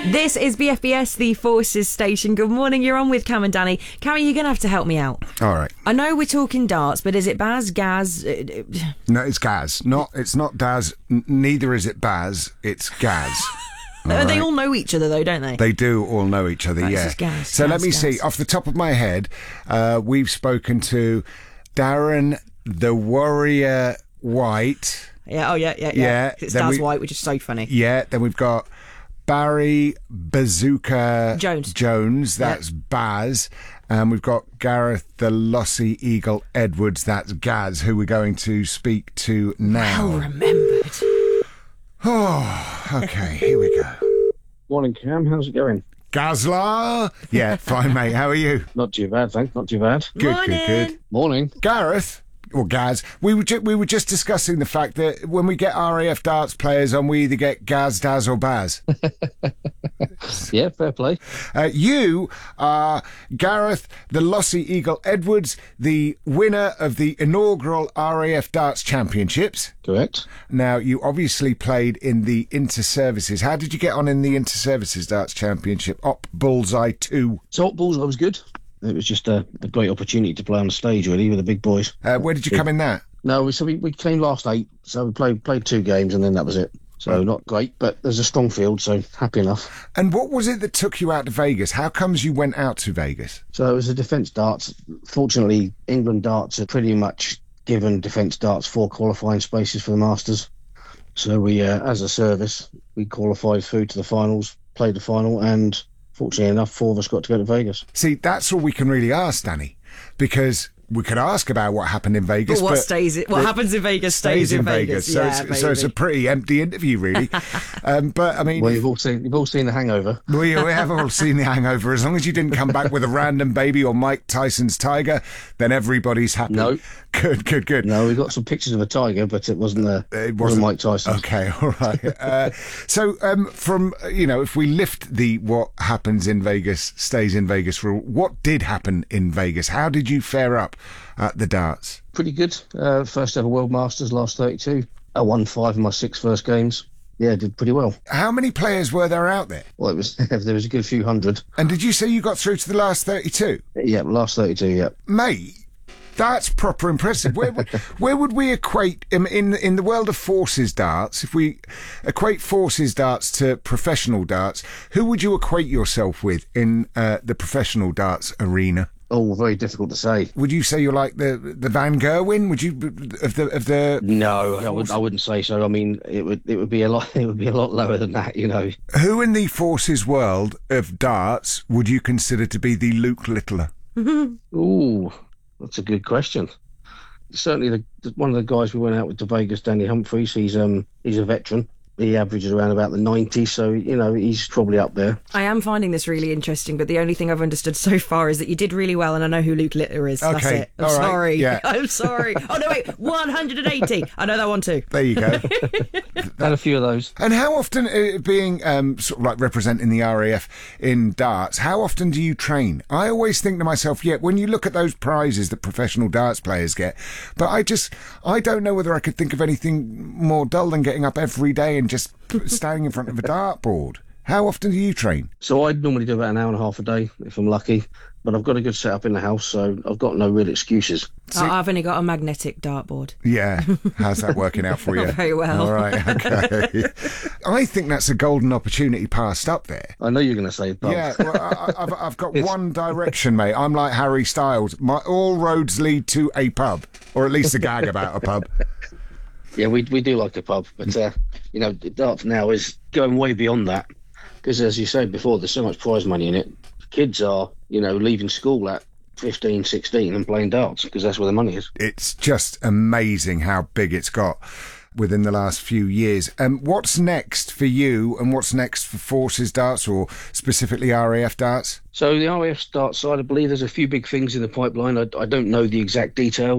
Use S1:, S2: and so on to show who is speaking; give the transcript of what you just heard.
S1: This is BFBS, the Forces station. Good morning, you're on with Cam and Danny. Cam, you're going to have to help me out.
S2: All right.
S1: I know we're talking darts, but is it Baz, Gaz?
S2: No, it's Gaz. It's not Daz. Neither is it Baz. It's Gaz.
S1: They all know each other, though, don't they?
S2: They do all know each other,
S1: Right,
S2: yeah.
S1: this is Gaz,
S2: So
S1: Gaz,
S2: let me
S1: Gaz.
S2: see. Off the top of my head, we've spoken to Darren the Warrior White.
S1: Yeah,
S2: Yeah,
S1: It's
S2: then
S1: Daz White, which is so funny.
S2: Yeah, then we've got Barry Bazooka
S1: Jones.
S2: That's Baz. And we've got Gareth the Lossy Eagle Edwards. That's Gaz, who we're going to speak to now.
S1: Well remembered.
S2: Oh, okay, here we go.
S3: Morning, Cam. How's it going?
S2: Gazla? Yeah, fine, mate. How are you?
S3: Not too bad, thanks. Not too bad.
S2: Good.
S3: Morning.
S2: Gareth, or Gaz, we were just discussing the fact that when we get RAF darts players on, we either get Gaz, Daz or Baz.
S3: Yeah, fair play.
S2: You are Gareth the Lossy Eagle Edwards, the winner of the inaugural RAF Darts Championships.
S3: Correct.
S2: Now, you obviously played in the Inter-Services. How did you get on in the Inter-Services Darts Championship? Op Bullseye 2.
S3: So, Bullseye was good. It was just a great opportunity to play on the stage, really, with the big boys.
S2: Where did you come in that?
S3: No, we came last 8, so we played 2 games, and then that was it. So not great, but there's a strong field, so happy enough.
S2: And what was it that took you out to Vegas? How comes you went out to Vegas?
S3: So it was a defence darts. Fortunately, England darts are pretty much given defence darts 4 qualifying spaces for the Masters. So we, as a service, we qualified through to the finals, played the final, and fortunately enough, 4 of us got to go to Vegas.
S2: See, that's all we can really ask, Danny, because we could ask about what happened in Vegas,
S1: But what happens in Vegas stays in Vegas.
S2: So,
S1: Yeah,
S2: so it's a pretty empty interview, really. But I mean,
S3: Well, you've all seen The Hangover.
S2: we have all seen The Hangover. As long as you didn't come back with a random baby or Mike Tyson's tiger, then everybody's happy.
S3: No.
S2: Good.
S3: No, we got some pictures of a tiger, but it wasn't Mike Tyson.
S2: Okay, all right. So, from if we lift the what happens in Vegas stays in Vegas rule, what did happen in Vegas? How did you fare up at the darts?
S3: Pretty good. First ever World Masters, last 32. I won 5 of my 6 first games. Yeah, did pretty well.
S2: How many players were there out there?
S3: Well, there was a good few hundred.
S2: And did you say you got through to the last 32?
S3: Yeah, last 32. Yeah.
S2: Mate, that's proper impressive. Where would we equate in the world of forces darts? If we equate forces darts to professional darts, who would you equate yourself with in the professional darts arena?
S3: Oh, very difficult to say.
S2: Would you say you're like the Van Gerwen? Would you of the?
S3: No, I wouldn't say so. I mean, it would be a lot. It would be a lot lower than that.
S2: Who in the forces world of darts would you consider to be the Luke Littler?
S3: Ooh, that's a good question. Certainly, one of the guys we went out with to Vegas, Danny Humphries. He's a veteran. He averages around about the 90, so, he's probably up there.
S1: I am finding this really interesting, but the only thing I've understood so far is that you did really well, and I know who Luke Littler is.
S2: Okay.
S1: That's it. I'm
S2: All right.
S1: sorry.
S2: Yeah.
S1: I'm sorry. Oh, no, wait. 180. I know that one too.
S2: There you go.
S3: Had a few of those.
S2: And how often, being sort of like representing the RAF in darts, how often do you train? I always think to myself, when you look at those prizes that professional darts players get, but I don't know whether I could think of anything more dull than getting up every day and just standing in front of a dartboard. How often do you train?
S3: So I'd normally do about an hour and a half a day, if I'm lucky. But I've got a good setup in the house, so I've got no real excuses.
S1: I've only got a magnetic dartboard.
S2: Yeah. How's that working out for you?
S1: Not very well.
S2: All right, okay. I think that's a golden opportunity passed up there.
S3: I know you're going to say pub.
S2: Yeah, well, I've got one direction, mate. I'm like Harry Styles. All roads lead to a pub, or at least a gag about a pub.
S3: Yeah, we do like a pub, but darts now is going way beyond that, because as you said before, there's so much prize money in it. Kids are, leaving school at 15, 16 and playing darts because that's where the money is.
S2: It's just amazing how big it's got within the last few years. What's next for you, and what's next for Forces Darts, or specifically RAF Darts?
S3: So the RAF Darts side, I believe there's a few big things in the pipeline. I don't know the exact details.